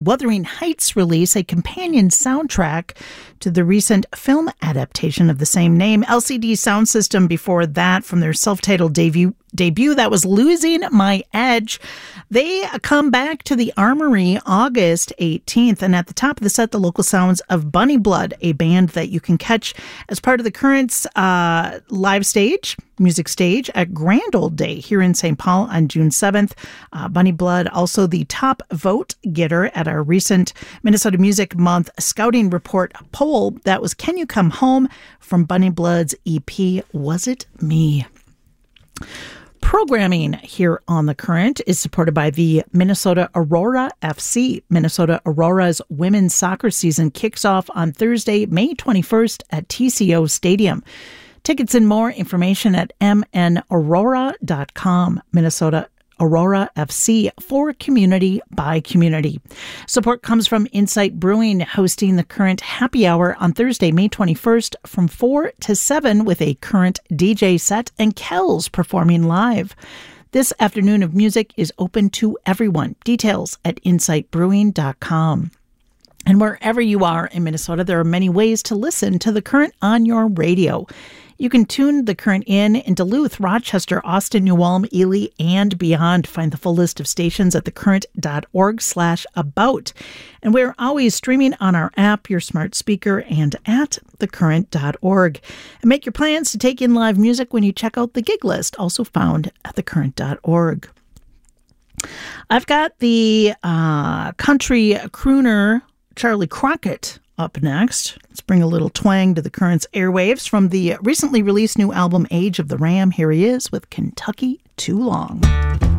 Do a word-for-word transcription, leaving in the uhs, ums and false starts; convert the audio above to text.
Wuthering Heights release a companion soundtrack to the recent film adaptation of the same name. L C D Sound System before that, from their self-titled debut, debut that was Losing My Edge. They come back to the Armory August eighteenth, and at the top of the set, the local sounds of Bunny Blood, a band that you can catch as part of the Currents uh, live stage, music stage at Grand Old Day here in Saint Paul on June seventh. Uh, Bunny Blood, also the top vote getter at our recent Minnesota Music Month Scouting Report poll. That was Can You Come Home from Bunny Blood's E P, Was It Me? Programming here on The Current is supported by the Minnesota Aurora F C. Minnesota Aurora's women's soccer season kicks off on Thursday, May twenty-first at T C O Stadium. Tickets and more information at m n aurora dot com. Minnesota Aurora F C, for community by community. Support comes from Insight Brewing, hosting the Current Happy Hour on Thursday, May twenty-first from four to seven with a Current D J set and Kells performing live. This afternoon of music is open to everyone. Details at insight brewing dot com. And wherever you are in Minnesota, there are many ways to listen to The Current on your radio. You can tune The Current in in Duluth, Rochester, Austin, New Ulm, Ely, and beyond. Find the full list of stations at thecurrent.org slash about. And we're always streaming on our app, your smart speaker, and at thecurrent dot org. And make your plans to take in live music when you check out the gig list, also found at thecurrent dot org. I've got the uh, country crooner Charlie Crockett up next. Let's bring a little twang to the Current's airwaves from the recently released new album Age of the Ram. Here he is with Kentucky Too Long.